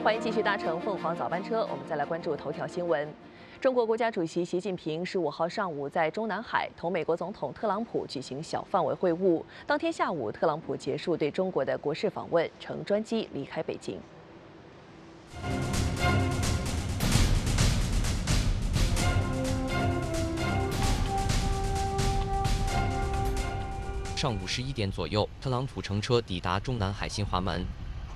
欢迎继续搭乘凤凰早班车，我们再来关注头条新闻。中国国家主席习近平15号上午在中南海同美国总统特朗普举行小范围会晤。当天下午，特朗普结束对中国的国事访问，乘专机离开北京。 上午11点左右，特朗普乘车抵达中南海新华门。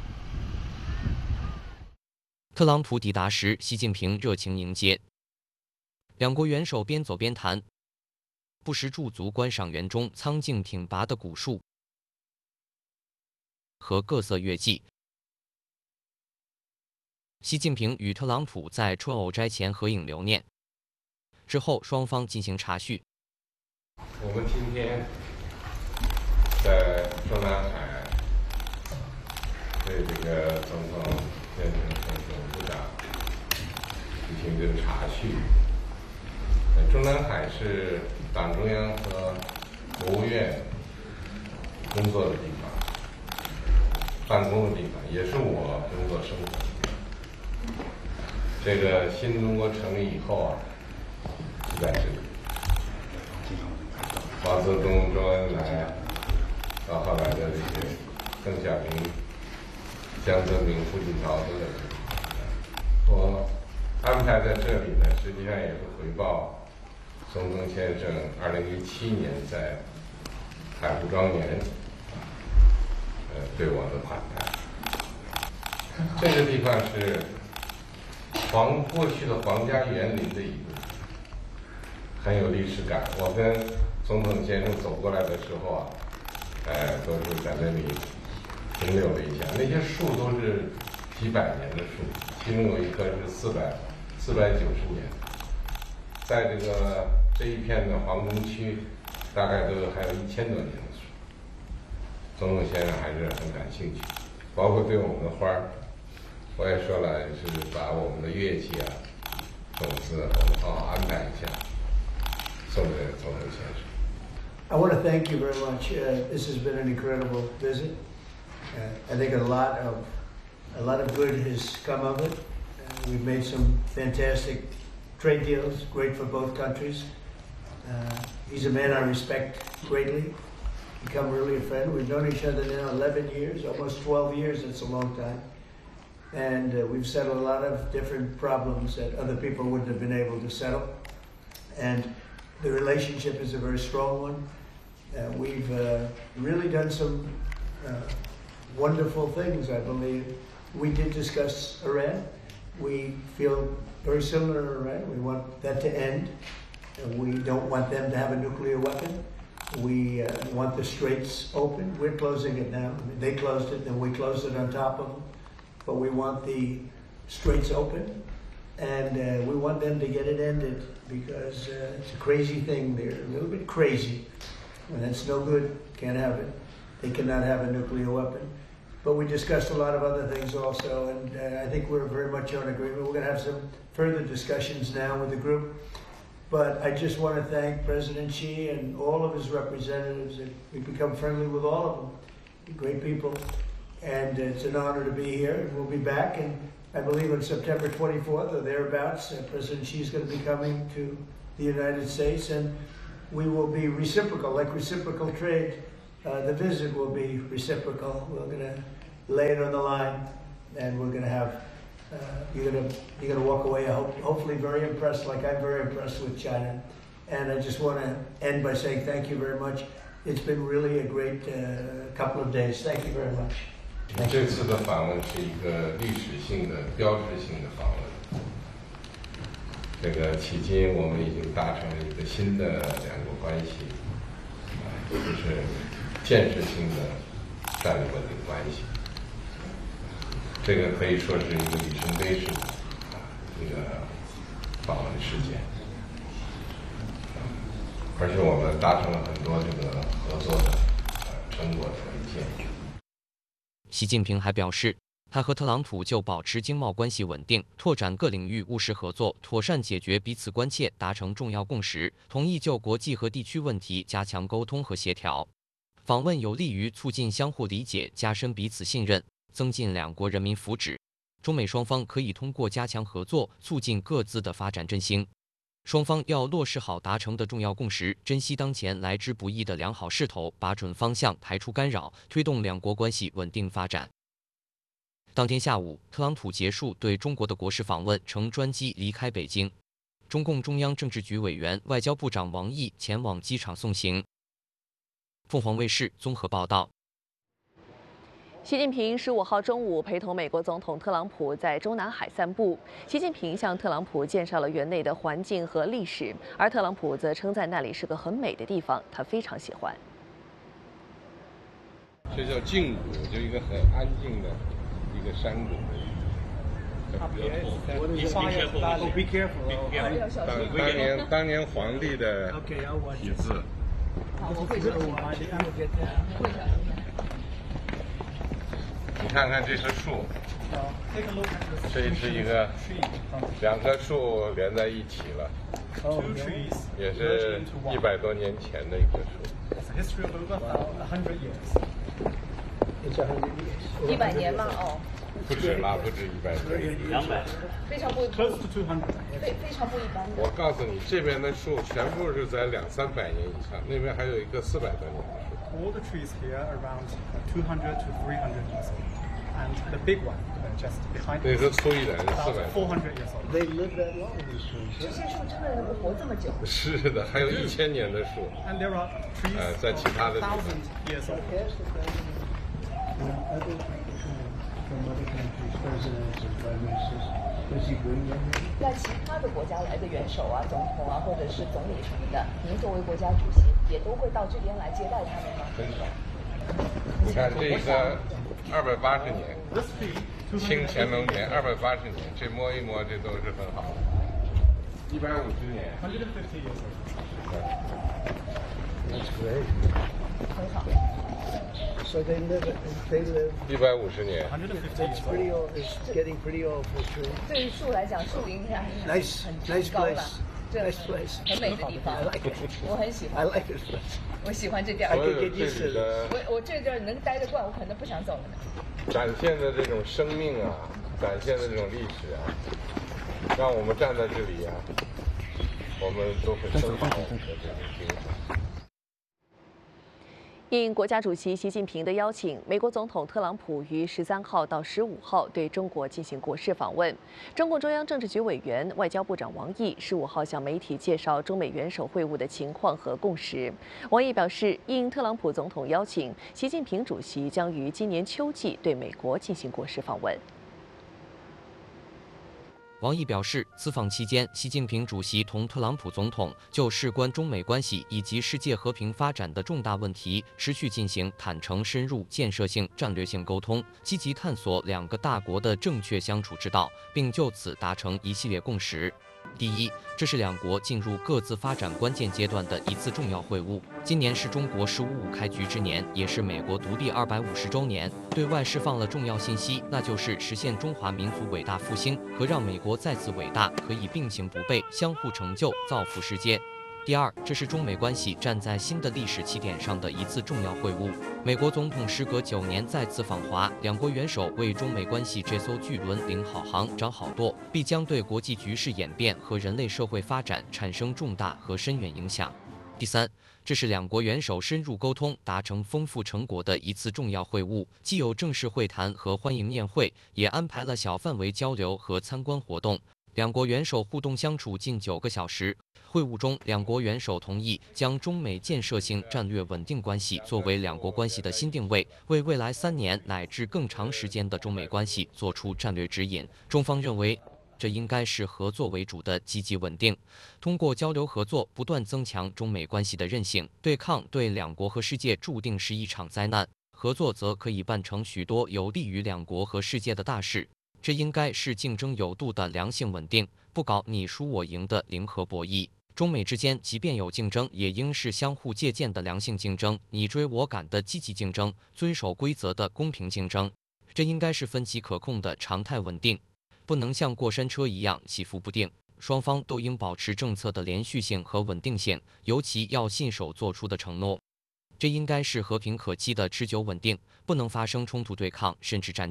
特朗普抵达时，习近平热情迎接，两国元首边走边谈，不时驻足观赏园中苍劲挺拔的古树和各色乐伎。习近平与特朗普在春藕斋前合影留念，之后双方进行茶叙。 我们今天在中南海对这个总统见证和总部长举行这个茶叙。中南海是党中央和国务院工作的地方，办公的地方，也是我工作生活的地方。这个新中国成立以后啊，就在这里。毛泽东、周恩来，到后来的这些邓小平、江泽民、胡锦涛都在这里。我安排在这里呢，实际上也是回报孙中先生2017年在海湖庄园对我的款待。这个地方是过去的皇家园林的一部分，很有历史感。我跟总统先生走过来的时候啊，都是在那里停留了一下。那些树都是几百年的树，其中有一棵是490年。在这一片的皇宫区，大概都还有1000多年的树。总统先生还是很感兴趣，包括对我们的花儿，我也说了，是把我们的乐器啊、种子我们好好安排一下，送给总统先生。 I want to thank you very much. This has been an incredible visit. I think a lot of good has come of it. We've made some fantastic trade deals, great for both countries. He's a man I respect greatly. Become really a friend. We've known each other now 11 years, almost 12 years. It's a long time. And we've settled a lot of different problems that other people wouldn't have been able to settle. And the relationship is a very strong one. We've really done some wonderful things, I believe. We did discuss Iran. We feel very similar to Iran. We want that to end. We don't want them to have a nuclear weapon. We want the straits open. We're closing it now. I mean, they closed it, and we closed it on top of them. But we want the straits open, and we want them to get it ended because it's a crazy thing. They're a little bit crazy, and it's no good. Can't have it. They cannot have a nuclear weapon. But we discussed a lot of other things also, and I think we're very much on agreement. We're going to have some further discussions now with the group. But I just want to thank President Xi and all of his representatives. We've become friendly with all of them. They're great people. And it's an honor to be here. We'll be back, and I believe on September 24th or thereabouts, President Xi is going to be coming to the United States, and we will be reciprocal, like reciprocal trade. The visit will be reciprocal. We're going to lay it on the line, and we're going to have, you're going to walk away hopefully very impressed, like I'm very impressed with China. And I just want to end by saying thank you very much. It's been really a great couple of days. Thank you very much. 这次的访问是一个历史性的、标志性的访问。这个迄今我们已经达成了一个新的两国关系，就是建设性的战略稳定关系。这个可以说是一个里程碑式的一个访问事件，而且我们达成了很多这个合作的成果的文件。 习近平还表示，他和特朗普就保持经贸关系稳定、拓展各领域务实合作、妥善解决彼此关切达成重要共识，同意就国际和地区问题加强沟通和协调。访问有利于促进相互理解、加深彼此信任、增进两国人民福祉。 中美双方可以通过加强合作，促进各自的发展振兴。双方要落实好达成的重要共识，珍惜当前来之不易的良好势头，把准方向，排除干扰，推动两国关系稳定发展。当天下午，特朗普结束对中国的国事访问，乘专机离开北京。中共中央政治局委员、外交部长王毅前往机场送行。凤凰卫视综合报道。 习近平15号中午陪同美国总统特朗普在中南海散步。习近平向特朗普介绍了园内的环境和历史，而特朗普则称赞那里是个很美的地方，他非常喜欢。 这叫静谷，就一个很安静的一个山谷的一个。当年皇帝的题字。 我会说。 你看看这棵树，这是一个2棵树连在一起了，也是100多年前的一棵树。 100年吗？哦， 不止啦，不止100多年，200， 非常不一般的。 我告诉你，这边的树全部是在200-300年以上，那边还有一个400多年的树。 All the trees here are around 200 to 300 years old, and the big one just behind. 那是粗一点，是 400 years old. They live that long, these trees. 这些树真的能够活这么久？ 是的，还有1000年的树。 And there are trees 在其他的地方。 1000 years old. From other countries, presidents and prime ministers. Does he bring them? 那其他的国家来的元首啊、总统啊，或者是总理什么的，您作为国家主席，也都会到这边来接待他们吗？ 很少。你看这个280年，清乾隆年280年，这摸一摸，这都是很好的。150年。 150 years old. That's great. 很好。 So they live. 150年。 150 That's years pretty old. old. It's getting pretty old for a tree. 对于树来讲，树应该是 Nice 很高了 place. 这 Nice place. 很美的地方 I like it. 我很喜 I 欢， like it. 我喜欢这地儿。 所有这里的我这地儿能待得惯，我可能不想走了呢。 展现的这种生命啊，展现的这种历史啊，让我们站在这里啊，我们都很生动的这种精神。 应国家主席习近平的邀请，美国总统特朗普于13号到15号对中国进行国事访问。中共中央政治局委员、外交部长王毅15号向媒体介绍中美元首会晤的情况和共识。王毅表示，应特朗普总统邀请，习近平主席将于今年秋季对美国进行国事访问。 王毅表示，此访期间，习近平主席同特朗普总统就事关中美关系以及世界和平发展的重大问题，持续进行坦诚、深入、建设性、战略性沟通，积极探索两个大国的正确相处之道，并就此达成一系列共识。第一，这是两国进入各自发展关键阶段的一次重要会晤。今年是中国“15五”开局之年，也是美国独立250周年，对外释放了重要信息，那就是实现中华民族伟大复兴和让美国再次伟大可以并行不悖，相互成就，造福世界。第二，这是中美关系站在新的历史起点上的一次重要会晤。美国总统时隔9年再次访华，两国元首为中美关系这艘巨轮领好航、掌好舵，必将对国际局势演变和人类社会发展产生重大和深远影响。第三，这是两国元首深入沟通、达成丰富成果的一次重要会晤，既有正式会谈和欢迎宴会，也安排了小范围交流和参观活动。两国元首互动相处近9个小时。会晤中，两国元首同意将中美建设性战略稳定关系作为两国关系的新定位，为未来3年乃至更长时间的中美关系做出战略指引。中方认为，这应该是合作为主的积极稳定，通过交流合作不断增强中美关系的韧性。对抗对两国和世界注定是一场灾难，合作则可以办成许多有利于两国和世界的大事。这应该是竞争有度的良性稳定，不搞你输我赢的零和博弈。中美之间即便有竞争，也应是相互借鉴的良性竞争，你追我赶的积极竞争，遵守规则的公平竞争。这应该是分歧可控的常态稳定，不能像过山车一样起伏不定。双方都应保持政策的连续性和稳定性，尤其要信守做出的承诺。这应该是和平可期的持久稳定，不能发生冲突对抗甚至战争。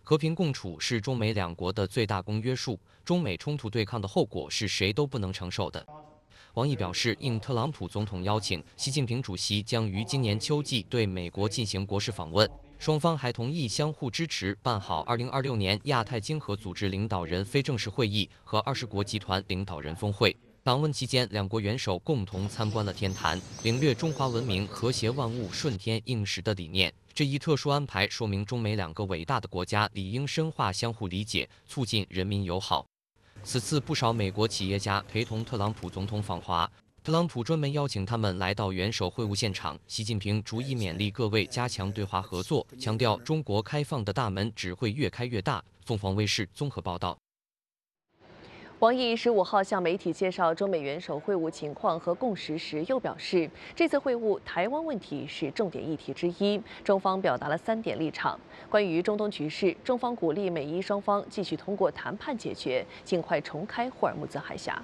和平共处是中美两国的最大公约数，中美冲突对抗的后果是谁都不能承受的。王毅表示，应特朗普总统邀请，习近平主席将于今年秋季对美国进行国事访问。双方还同意相互支持办好2026年亚太经合组织领导人非正式会议和20国集团领导人峰会。访问期间，两国元首共同参观了天坛，领略中华文明和谐万物、顺天应时的理念。这一特殊安排说明中美两个伟大的国家理应深化相互理解，促进人民友好。此次不少美国企业家陪同特朗普总统访华，特朗普专门邀请他们来到元首会晤现场。习近平逐一勉励各位加强对华合作，强调中国开放的大门只会越开越大。凤凰卫视综合报道。 王毅15号向媒体介绍中美元首会晤情况和共识时，又表示，这次会晤台湾问题是重点议题之一，中方表达了3点立场。关于中东局势，中方鼓励美伊双方继续通过谈判解决，尽快重开霍尔木兹海峡。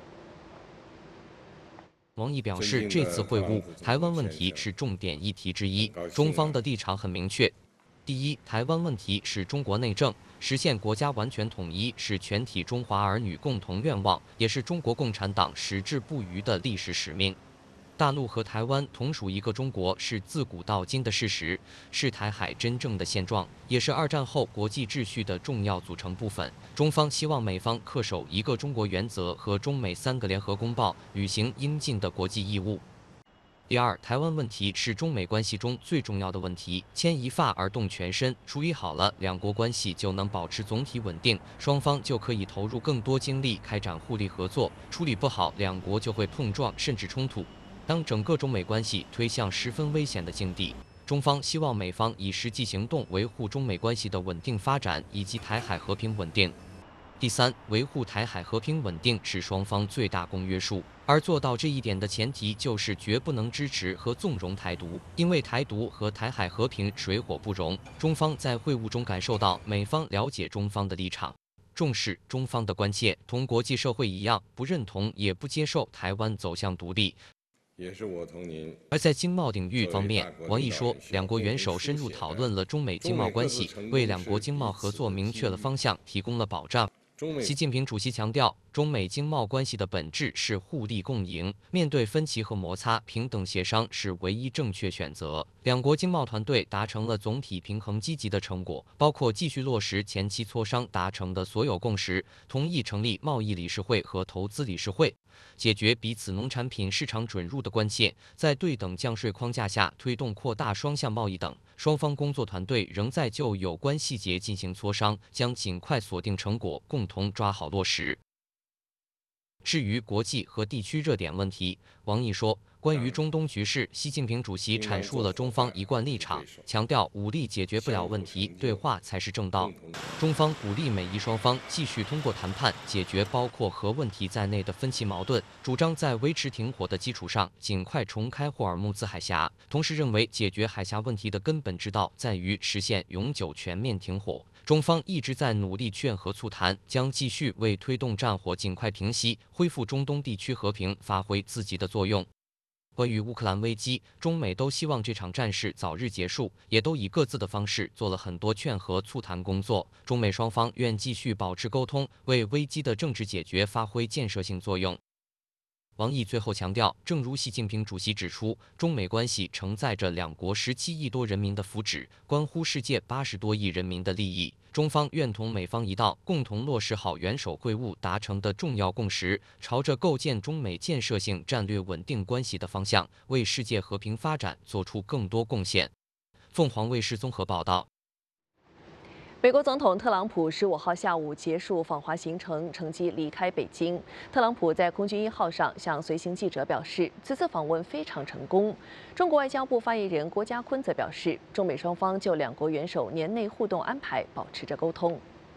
王毅表示，这次会晤台湾问题是重点议题之一，中方的立场很明确。第一，台湾问题是中国内政，实现国家完全统一是全体中华儿女共同愿望，也是中国共产党矢志不渝的历史使命。大陆和台湾同属一个中国是自古到今的事实，是台海真正的现状，也是2战后国际秩序的重要组成部分。中方希望美方恪守一个中国原则和中美3个联合公报，履行应尽的国际义务。第二，台湾问题是中美关系中最重要的问题，牵一发而动全身，处理好了，两国关系就能保持总体稳定，双方就可以投入更多精力开展互利合作；处理不好，两国就会碰撞甚至冲突。当整个中美关系推向十分危险的境地，中方希望美方以实际行动维护中美关系的稳定发展以及台海和平稳定。第三，维护台海和平稳定是双方最大公约数，而做到这一点的前提就是绝不能支持和纵容台独，因为台独和台海和平水火不容。中方在会晤中感受到美方了解中方的立场，重视中方的关切，同国际社会一样，不认同也不接受台湾走向独立。 也是我同您。 而在经贸领域方面，王毅说，两国元首深入讨论了中美经贸关系，为两国经贸合作明确了方向，提供了保障。习近平主席强调，中美经贸关系的本质是互利共赢，面对分歧和摩擦，平等协商是唯一正确选择。两国经贸团队达成了总体平衡积极的成果，包括继续落实前期磋商达成的所有共识，同意成立贸易理事会和投资理事会，解决彼此农产品市场准入的关切，在对等降税框架下推动扩大双向贸易等。双方工作团队仍在就有关细节进行磋商，将尽快锁定成果，共同抓好落实。至于国际和地区热点问题，王毅说，关于中东局势，习近平主席阐述了中方一贯立场，强调武力解决不了问题，对话才是正道。中方鼓励美伊双方继续通过谈判解决包括核问题在内的分歧矛盾，主张在维持停火的基础上尽快重开霍尔木兹海峡，同时认为解决海峡问题的根本之道在于实现永久全面停火。中方一直在努力劝和促谈，将继续为推动战火尽快平息、恢复中东地区和平发挥自己的作用。关于乌克兰危机，中美都希望这场战事早日结束，也都以各自的方式做了很多劝和促谈工作。中美双方愿继续保持沟通，为危机的政治解决发挥建设性作用。王毅最后强调，正如习近平主席指出，中美关系承载着两国17亿多人民的福祉，关乎世界80多亿人民的利益。中方愿同美方一道，共同落实好元首会晤达成的重要共识，朝着构建中美建设性战略稳定关系的方向，为世界和平发展做出更多贡献。凤凰卫视综合报道。 美国总统特朗普15号下午结束访华行程，乘机离开北京。特朗普在空军1号上向随行记者表示，此次访问非常成功。中国外交部发言人郭家坤则表示，中美双方就两国元首年内互动安排保持着沟通。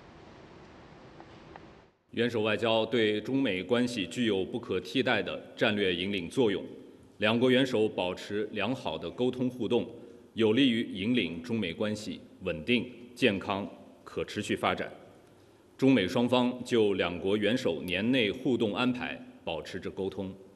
元首外交对中美关系具有不可替代的战略引领作用，两国元首保持良好的沟通互动，有利于引领中美关系稳定、健康、可持续发展。中美双方就两国元首年内互动安排保持着沟通。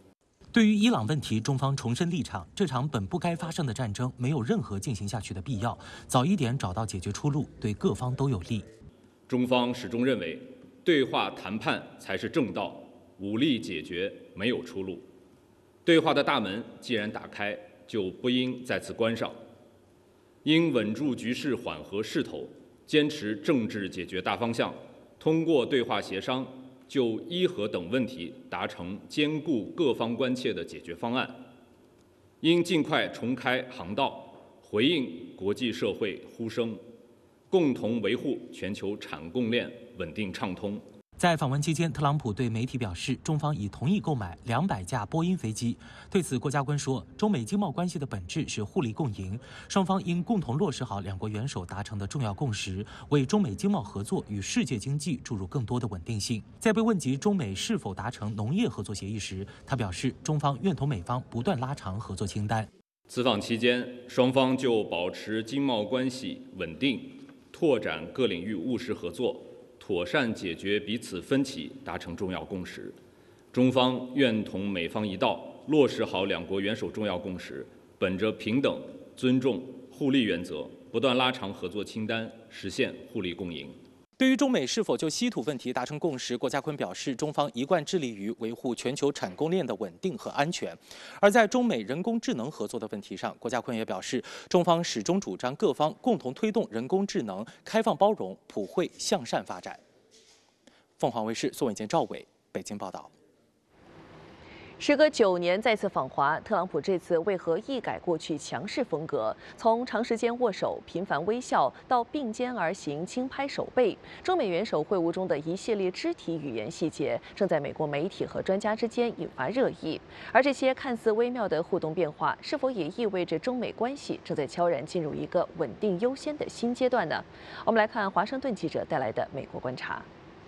对于伊朗问题，中方重申立场：这场本不该发生的战争没有任何进行下去的必要，早一点找到解决出路，对各方都有利。 中方始终认为，对话谈判才是正道，武力解决没有出路。对话的大门既然打开，就不应再次关上，应稳住局势缓和势头，坚持政治解决大方向，通过对话协商，就伊核等问题达成兼顾各方关切的解决方案，应尽快重开航道，回应国际社会呼声，共同维护全球产供链稳定畅通。 在访问期间，特朗普对媒体表示，中方已同意购买200架波音飞机。对此，郭家quân说，中美经贸关系的本质是互利共赢，双方应共同落实好两国元首达成的重要共识，为中美经贸合作与世界经济注入更多的稳定性。在被问及中美是否达成农业合作协议时，他表示，中方愿同美方不断拉长合作清单。 此访期间，双方就保持经贸关系稳定、拓展各领域务实合作、妥善解决彼此分歧达成重要共识。中方愿同美方一道，落实好两国元首重要共识，本着平等、尊重、互利原则，不断拉长合作清单，实现互利共赢。 对于中美是否就稀土问题达成共识，郭家quân表示，中方一贯致力于维护全球产供链的稳定和安全。而在中美人工智能合作的问题上，郭家quân也表示，中方始终主张各方共同推动人工智能开放包容、普惠向善发展。凤凰卫视宋伟健、赵伟北京报道。 时隔9年再次访华，特朗普这次为何一改过去强势风格？从长时间握手、频繁微笑到并肩而行、轻拍手背，中美元首会晤中的一系列肢体语言细节，正在美国媒体和专家之间引发热议。而这些看似微妙的互动变化，是否也意味着中美关系正在悄然进入一个稳定优先的新阶段呢？我们来看华盛顿记者带来的美国观察。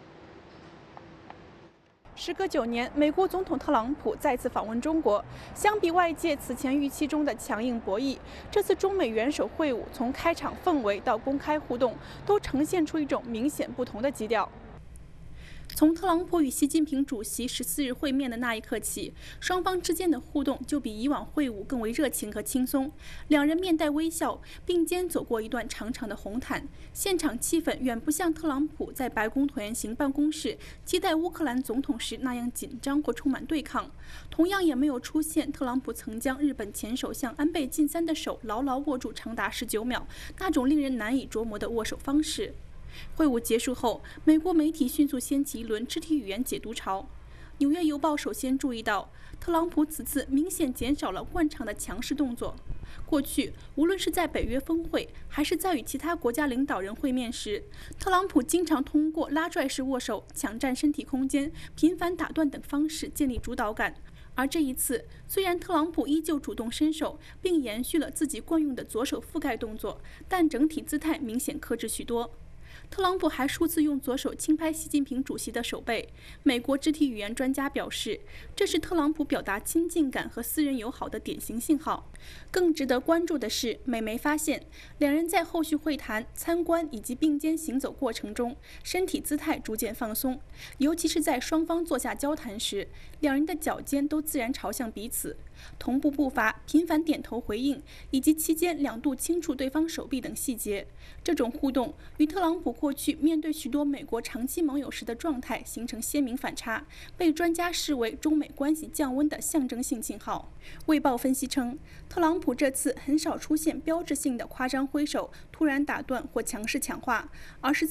时隔9年，美国总统特朗普再次访问中国。相比外界此前预期中的强硬博弈，这次中美元首会晤从开场氛围到公开互动，都呈现出一种明显不同的基调。从特朗普与习近平主席14日会面的那一刻起，双方之间的互动就比以往会晤更为热情和轻松。两人面带微笑，并肩走过一段长长的红毯，现场气氛远不像特朗普在白宫椭圆形办公室接待乌克兰总统时那样紧张或充满对抗。同样也没有出现特朗普曾将日本前首相安倍晋三的手牢牢握住长达19秒，那种令人难以琢磨的握手方式。会晤结束后，美国媒体迅速掀起一轮肢体语言解读潮。纽约邮报首先注意到，特朗普此次明显减少了惯常的强势动作。过去，无论是在北约峰会，还是在与其他国家领导人会面时，特朗普经常通过拉拽式握手、抢占身体空间、频繁打断等方式建立主导感。而这一次，虽然特朗普依旧主动伸手，并延续了自己惯用的左手覆盖动作，但整体姿态明显克制许多。特朗普还数次用左手轻拍习近平主席的手背。美国肢体语言专家表示，这是特朗普表达亲近感和私人友好的典型信号。更值得关注的是，美媒发现，两人在后续会谈、参观以及并肩行走过程中，身体姿态逐渐放松，尤其是在双方坐下交谈时，两人的脚尖都自然朝向彼此。同步步伐、频繁点头回应，以及期间2度轻触对方手臂等细节，这种互动与特朗普过去面对许多美国长期盟友时的状态形成鲜明反差，被专家视为中美关系降温的象征性信号。卫报分析称，特朗普这次很少出现标志性的夸张挥手、突然打断或强势强化，而是